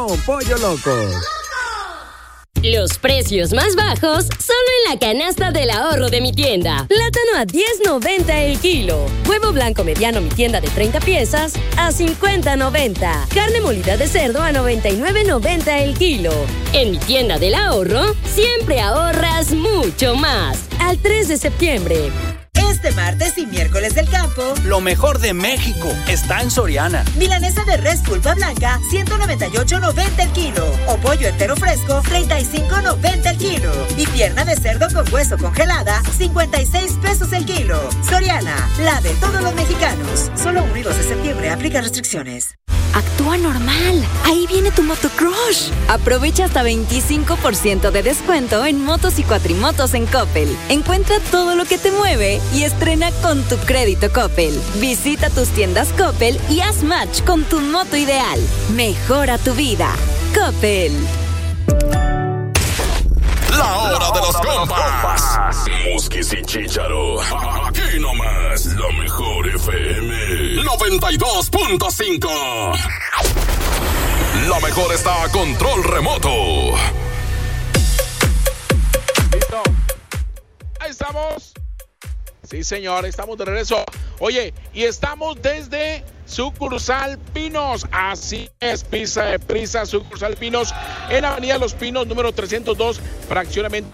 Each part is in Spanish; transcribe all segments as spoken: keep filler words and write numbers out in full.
Pollo Loco. Los precios más bajos solo en la canasta del ahorro de mi tienda. Plátano a diez noventa el kilo. Huevo blanco mediano mi tienda de treinta piezas a cincuenta noventa. Carne molida de cerdo a noventa y nueve noventa el kilo. En mi tienda del ahorro siempre ahorras mucho más. Al tres de septiembre. Este martes y miércoles del campo, lo mejor de México está en Soriana. Milanesa de res pulpa blanca, ciento noventa y ocho noventa el kilo. O pollo entero fresco, treinta y cinco noventa el kilo. Y pierna de cerdo con hueso congelada, cincuenta y seis pesos el kilo. Soriana, la de todos los mexicanos. Solo uno y dos de septiembre, aplica restricciones. Actúa normal. Ahí viene tu motocrush. Aprovecha hasta veinticinco por ciento de descuento en motos y cuatrimotos en Coppel. Encuentra todo lo que te mueve y estrena con tu crédito Coppel. Visita tus tiendas Coppel y haz match con tu moto ideal. Mejora tu vida. Coppel. La hora de los compas. Musquis y Chícharo. Aquí nomás, la mejor F M. noventa y dos punto cinco. La mejor está a control remoto. Listo. Ahí estamos. Sí, señor, estamos de regreso. Oye, y estamos desde Sucursal Pinos. Así es, Pizza de Prisa, Sucursal Pinos, en Avenida Los Pinos, número trescientos dos, fraccionamiento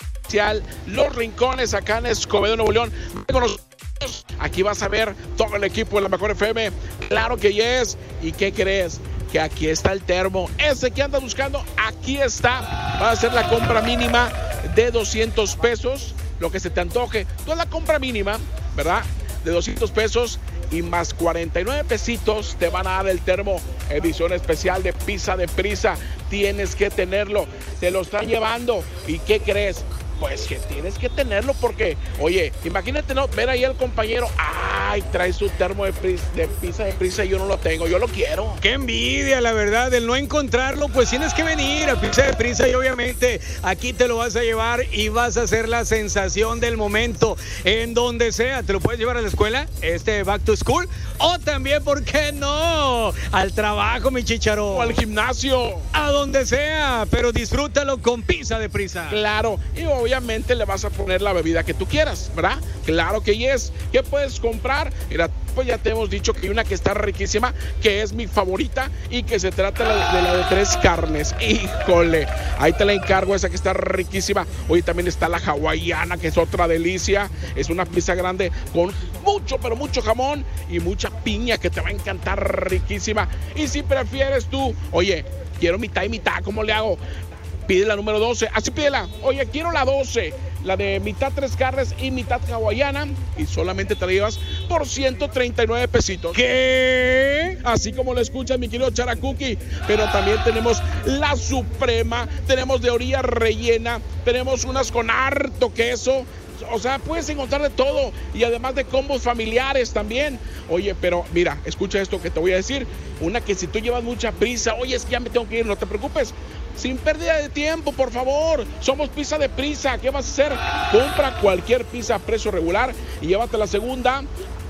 Los Rincones, acá en Escobedo, Nuevo León. Con nosotros, aquí vas a ver todo el equipo de la mejor F M. Claro que yes. ¿Y qué crees? Que aquí está el termo. Ese que andas buscando, aquí está. Va a ser la compra mínima de doscientos pesos. Lo que se te antoje. Tú la compra mínima, ¿verdad? De doscientos pesos y más cuarenta y nueve pesitos te van a dar el termo edición especial de Pizza de Prisa. Tienes que tenerlo. Te lo están llevando. ¿Y qué crees? Pues que tienes que tenerlo porque, oye, imagínate, ¿no? Ver ahí al compañero, ay, trae su termo de, pris, de Pizza de Prisa y yo no lo tengo, yo lo quiero. Qué envidia, la verdad, el no encontrarlo, pues tienes que venir a Pizza de Prisa y obviamente aquí te lo vas a llevar y vas a ser la sensación del momento en donde sea. Te lo puedes llevar a la escuela, este Back to School, o también, ¿por qué no? Al trabajo, mi chicharo. O al gimnasio. A donde sea, pero disfrútalo con Pizza de Prisa. Claro, y obviamente Obviamente le vas a poner la bebida que tú quieras, ¿verdad? Claro que yes. ¿Qué puedes comprar? Mira, pues ya te hemos dicho que hay una que está riquísima, que es mi favorita y que se trata de la de, la de tres carnes. Híjole, ahí te la encargo, esa que está riquísima. Oye, también está la hawaiana, que es otra delicia. Es una pizza grande con mucho, pero mucho jamón y mucha piña que te va a encantar, riquísima. Y si prefieres tú, oye, quiero mitad y mitad, ¿cómo le hago? Pide la número doce, así pídela. Oye, quiero la doce, la de mitad tres carnes y mitad hawaiana, y solamente te la llevas por ciento treinta y nueve pesitos. ¿Qué? Así como lo escuchas, mi querido Characuqui. Pero también tenemos la suprema, tenemos de orilla rellena, tenemos unas con harto queso. O sea, puedes encontrar de todo y además de combos familiares también. Oye, pero mira, escucha esto que te voy a decir. Una que si tú llevas mucha prisa, oye, es que ya me tengo que ir, no te preocupes. Sin pérdida de tiempo, por favor. Somos Pizza de Prisa. ¿Qué vas a hacer? Compra cualquier pizza a precio regular y llévate la segunda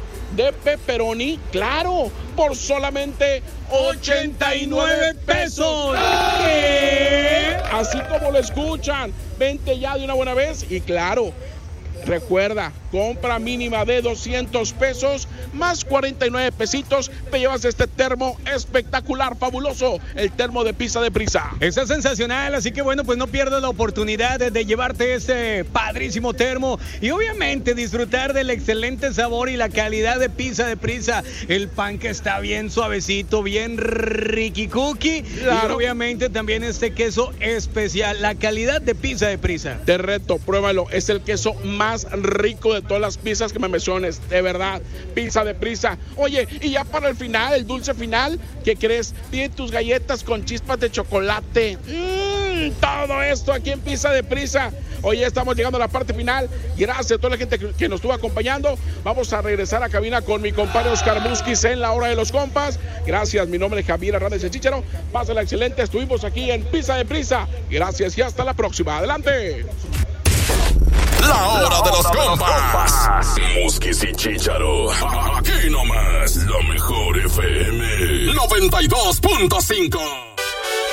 de pepperoni, claro, por solamente ochenta y nueve pesos. ¿Qué? Así como lo escuchan. Vente ya de una buena vez y claro, recuerda, compra mínima de doscientos pesos más cuarenta y nueve pesitos, te llevas este termo espectacular, fabuloso, el termo de Pizza de Prisa. Está sensacional, así que bueno, pues no pierdas la oportunidad de, de llevarte este padrísimo termo y obviamente disfrutar del excelente sabor y la calidad de Pizza de Prisa. El pan que está bien suavecito, bien ricky cookie, claro. Y obviamente también este queso especial, la calidad de Pizza de Prisa. Te reto, pruébalo, es el queso más rico de todas las pizzas que me menciones, de verdad. Pizza de Prisa. Oye, y ya para el final, el dulce final, ¿qué crees? Pide tus galletas con chispas de chocolate. Mmm, todo esto aquí en Pizza de Prisa. Oye, estamos llegando a la parte final. Gracias a toda la gente que, que nos estuvo acompañando. Vamos a regresar a cabina con mi compadre Oscar Musquiz en la hora de los compas. Gracias, mi nombre es Javier Hernández el Chícharo. Pásala excelente, estuvimos aquí en Pizza de Prisa. Gracias y hasta la próxima. Adelante. La hora de los compas. Musquis y Chícharo. Aquí nomás, la mejor F M. noventa y dos punto cinco.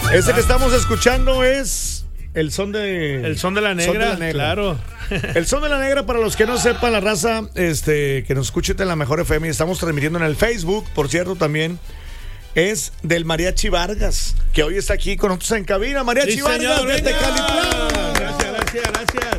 Ese que estamos escuchando es el son de... El son de la negra, son de la negra. Claro. El son de la negra, para los que no sepan, la raza, este, que nos escuchen en la Mejor F M, y estamos transmitiendo en el Facebook, por cierto, también, es del Mariachi Vargas, que hoy está aquí con nosotros en cabina. Mariachi Sí, Vargas, señor, desde venga. Calitlán. Gracias, gracias, gracias.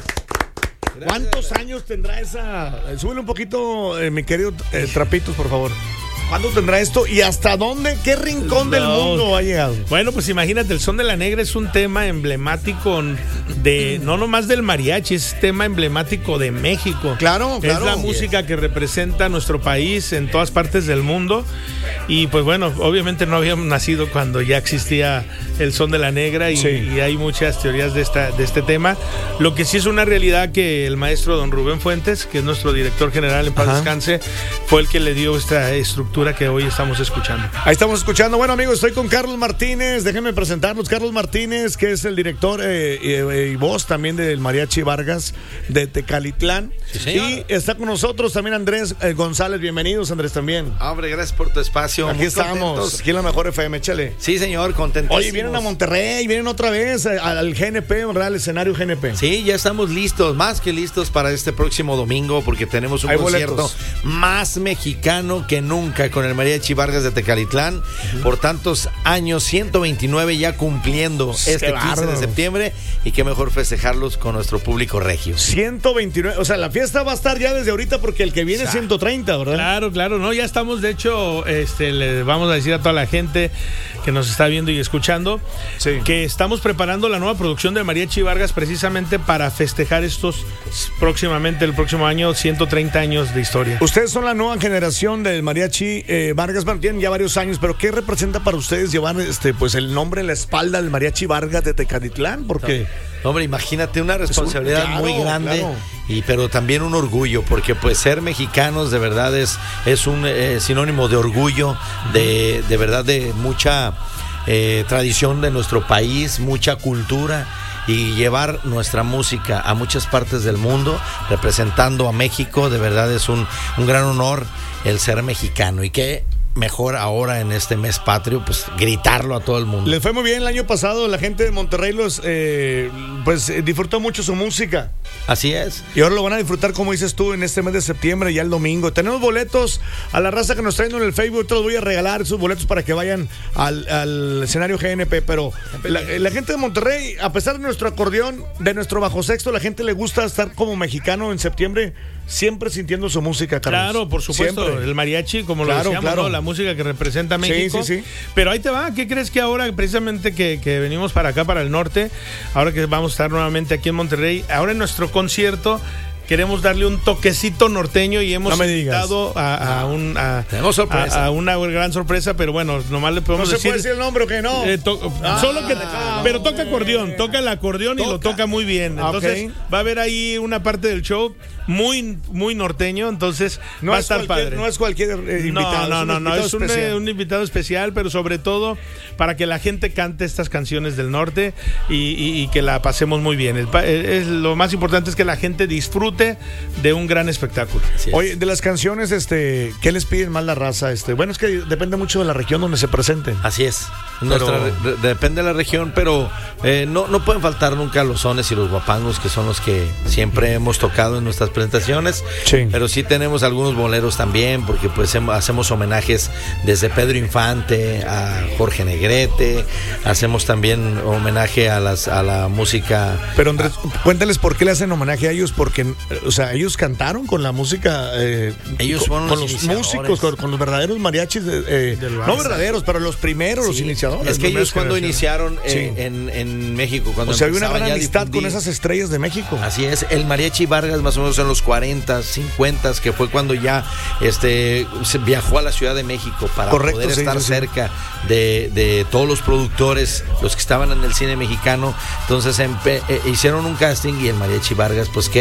¿Cuántos años tendrá esa? Eh, súbele un poquito, eh, mi querido eh, Trapitos, por favor. ¿Cuándo tendrá esto y hasta dónde, qué rincón del No. mundo ha llegado? Bueno, pues imagínate, el son de la negra es un tema emblemático de, no nomás del mariachi, es tema emblemático de México. Claro, claro. Es la música que representa a nuestro país en todas partes del mundo. Y pues bueno, obviamente no habíamos nacido cuando ya existía el son de la negra y, Sí. y hay muchas teorías de, esta, de este tema. Lo que sí es una realidad que el maestro don Rubén Fuentes, que es nuestro director general en paz Ajá. descanse, fue el que le dio esta estructura que hoy estamos escuchando. Ahí estamos escuchando. Bueno, amigos, estoy con Carlos Martínez. Déjenme presentarlos. Carlos Martínez, que es el director eh, y, y voz también del Mariachi Vargas de Tecalitlán. Sí, señor. Y está con nosotros también Andrés eh, González. Bienvenidos, Andrés, también. Hombre, gracias por tu espacio. Aquí Muy estamos, contentos. aquí en la Mejor F M, échale. Sí, señor, contentísimos. Oye, vienen a Monterrey, vienen otra vez eh, al G N P, ¿verdad? Al escenario G N P. Sí, ya estamos listos, más que listos para este próximo domingo, porque tenemos un Hay concierto boletos. más mexicano que nunca con el Mariachi Vargas de Tecalitlán. Uh-huh. Por tantos años, ciento veintinueve ya cumpliendo Qué este quince bárbaro. de septiembre, y qué mejor festejarlos con nuestro público regio. ciento veintinueve, o sea, la fiesta va a estar ya desde ahorita porque el que viene es ciento treinta, ¿verdad? Claro, claro, no, ya estamos, de hecho, este, le vamos a decir a toda la gente que nos está viendo y escuchando, Sí. que estamos preparando la nueva producción de Mariachi Vargas precisamente para festejar estos próximamente, el próximo año, ciento treinta años de historia. Ustedes son la nueva generación del Mariachi eh, Vargas, bueno, tienen ya varios años, pero ¿qué representa para ustedes llevar este pues el nombre en la espalda del Mariachi Vargas de Tecalitlán? Porque Hombre, imagínate una responsabilidad claro, muy grande, claro. y pero también un orgullo, porque pues ser mexicanos de verdad es, es un eh, sinónimo de orgullo, de, de verdad de mucha eh, tradición de nuestro país, mucha cultura, y llevar nuestra música a muchas partes del mundo, representando a México, de verdad es un, un gran honor el ser mexicano, y que mejor ahora en este mes patrio, pues gritarlo a todo el mundo. les fue muy bien el año pasado, la gente de Monterrey los eh, pues eh, disfrutó mucho su música. Así es. Y ahora lo van a disfrutar, como dices tú, en este mes de septiembre, ya el domingo. Tenemos boletos a la raza que nos traen en el Facebook. Te los voy a regalar, esos boletos, para que vayan al, al escenario G N P. Pero la, la gente de Monterrey, a pesar de nuestro acordeón, de nuestro bajo sexto, la gente le gusta estar como mexicano en septiembre, siempre sintiendo su música, Carlos. Claro, por supuesto, Siempre. el mariachi, como Claro, lo decíamos, claro. ¿no? La música que representa a México. Sí, sí, sí. Pero ahí te va, ¿qué crees que ahora, precisamente que, que venimos para acá, para el norte, ahora que vamos a estar nuevamente aquí en Monterrey, ahora en nuestro concierto queremos darle un toquecito norteño y hemos No me digas. invitado a, a, un, a, Tenemos sorpresa. a, a una gran sorpresa, pero bueno, nomás le No podemos se decir... puede decir el nombre, ¿o que no? Eh, to- Ah, solo que, ah, pero toca acordeón, toca el acordeón y lo Toca. toca muy bien. Entonces Ok. va a haber ahí una parte del show muy, muy norteño, entonces No va a es estar cualquier- padre. no es cualquier eh, invitado. No, no, no, no, invitado es un, especial. eh, un invitado especial, pero sobre todo para que la gente cante estas canciones del norte y, y- y que la pasemos muy bien. El pa- es, lo más importante es que la gente disfrute de un gran espectáculo. Así es. Oye, de las canciones, este, ¿qué les piden más la raza? Este, bueno, es que depende mucho de la región donde se presenten. Así es. Nuestra Pero- re- depende de la región, pero eh, no, no pueden faltar nunca los sones y los guapangos, que son los que siempre hemos tocado en nuestras presentaciones. Sí. Pero sí tenemos algunos boleros también, porque pues hem- hacemos homenajes desde Pedro Infante a Jorge Negrete, hacemos también homenaje a las a la música. Pero Andrés, cuéntales por qué le hacen homenaje a ellos, porque, eh, o sea, ellos cantaron con la música, eh, Ellos con, fueron con los los iniciadores. músicos, con, con los verdaderos mariachis, eh, eh, Del no barrio. verdaderos, pero los primeros, los Sí, iniciadores. Es que los ellos cuando generaciones. iniciaron eh, Sí. en, en México, cuando o sea, había una empezaban gran ya a amistad difundir. con esas estrellas de México. Así es, el Mariachi Vargas más o menos en los cuarenta, cincuenta, que fue cuando ya este se viajó a la Ciudad de México para Correcto, poder sí, estar sí, sí. cerca de, de todos los productores, los que estaban en el cine mexicano. Entonces empe- eh, hicieron un casting y el Mariachi Vargas pues queda.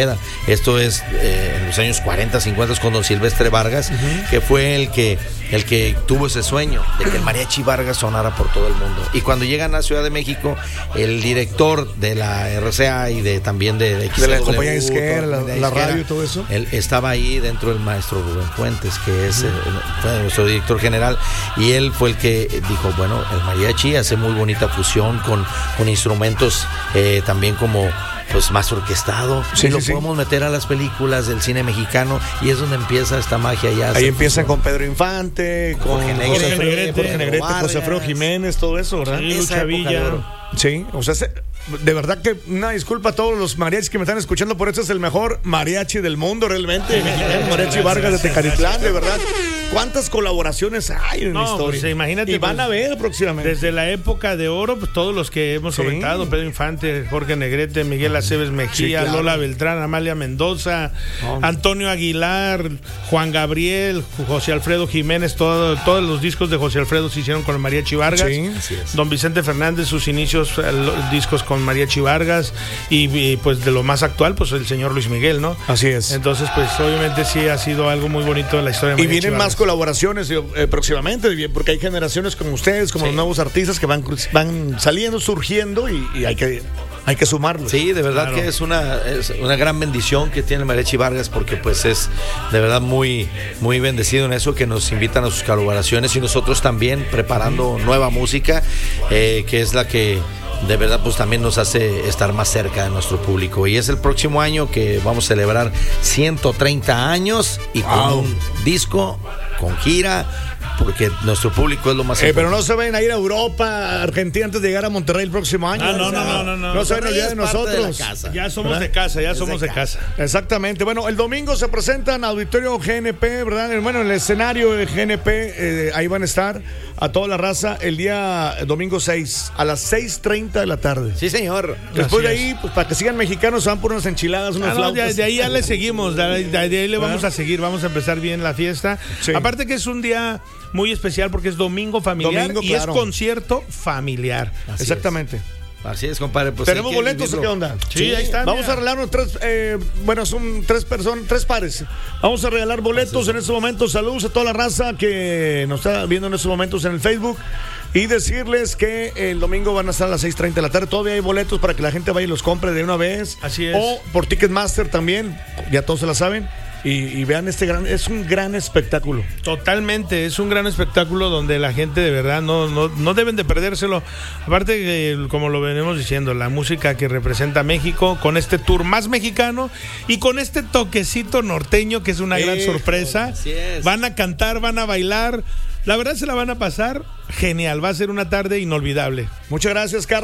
Esto es eh, en los años cuarenta, cincuenta con don Silvestre Vargas, uh-huh. que fue el que, el que tuvo ese sueño de que el mariachi Vargas sonara por todo el mundo. Y cuando llegan a Ciudad de México, el director de la R C A y de también de, de, de la compañía Isquera, la, la radio y todo eso, él estaba ahí dentro del maestro Rubén Fuentes, que es uh-huh. el, fue nuestro director general, y él fue el que dijo, bueno, el mariachi hace muy bonita fusión con, con instrumentos eh, también como pues más orquestado, sí, y lo sí, podemos sí. meter a las películas del cine mexicano, y es donde empieza esta magia ya. Ahí empiezan con Pedro Infante, con Jorge Negrete, Jorge Negrete, José Alfredo Jiménez, todo eso, ¿verdad? Sí, Lucha Villa. Sí, o sea, se, de verdad que una disculpa a todos los mariachis que me están escuchando, por eso es el mejor mariachi del mundo realmente, el mariachi Vargas de Tecalitlán, de verdad. ¿Cuántas colaboraciones hay en no, la historia? Pues, imagínate, y van pues, a ver próximamente. Desde la época de oro, pues todos los que hemos sí. comentado, Pedro Infante, Jorge Negrete, Miguel Aceves Mejía, sí, claro. Lola Beltrán, Amalia Mendoza, oh. Antonio Aguilar, Juan Gabriel, José Alfredo Jiménez, todo, todos los discos de José Alfredo se hicieron con el mariachi Vargas. Sí, así es. Don Vicente Fernández, sus inicios, el, discos con mariachi Vargas, y, y pues de lo más actual, pues el señor Luis Miguel, ¿no? Así es. Entonces, pues obviamente sí ha sido algo muy bonito en la historia de mariachi Y vienen Vargas. Más colaboraciones eh, próximamente, porque hay generaciones como ustedes, como sí. los nuevos artistas que van, van saliendo, surgiendo, y, y hay que hay que sumarlos. Sí, de verdad claro. que es una, es una gran bendición que tiene el mariachi Vargas, porque pues es de verdad muy, muy bendecido en eso, que nos invitan a sus colaboraciones, y nosotros también preparando mm. nueva música, eh, que es la que de verdad pues también nos hace estar más cerca de nuestro público. Y es el próximo año que vamos a celebrar ciento treinta años, y con wow. un disco, con gira, porque nuestro público es lo más eh, pero no se vayan a ir a Europa, a Argentina, antes de llegar a Monterrey el próximo año. Ah, no, no, no, no, no. No se vayan a olvidar de nosotros. De ya somos ¿verdad? de casa, ya es somos de casa. de casa. Exactamente. Bueno, el domingo se presentan Auditorio G N P, ¿verdad? Bueno, en el escenario de G N P, eh, ahí van a estar a toda la raza el día domingo seis, a las seis treinta de la tarde. Sí, señor. Después Así de ahí, es. pues para que sigan mexicanos, se van por unas enchiladas, unas ah, no, flautas. De, de ahí ya le seguimos, de, de, de ahí le vamos a seguir, vamos a empezar bien la fiesta. Sí. Aparte que es un día muy especial porque es domingo familiar domingo, y claro. es concierto familiar. Así Exactamente. Es. Así es, compadre. Pues ¿tenemos boletos o qué onda? Sí, sí, ahí están. Vamos mira. a regalarnos tres, eh, bueno, son tres personas, tres pares. Vamos a regalar boletos en estos momentos. Saludos a toda la raza que nos está viendo en estos momentos en el Facebook. Y decirles que el domingo van a estar a las seis treinta de la tarde. Todavía hay boletos para que la gente vaya y los compre de una vez. Así es. O por Ticketmaster también, ya todos se la saben. Y, y vean este gran, es un gran espectáculo. Totalmente, es un gran espectáculo donde la gente de verdad no, no, no deben de perdérselo. Aparte que, como lo venimos diciendo, la música que representa México, con este tour más mexicano y con este toquecito norteño, que es una gran Hijo, sorpresa. Así es. Van a cantar, van a bailar. La verdad se la van a pasar genial, va a ser una tarde inolvidable. Muchas gracias, Carlos.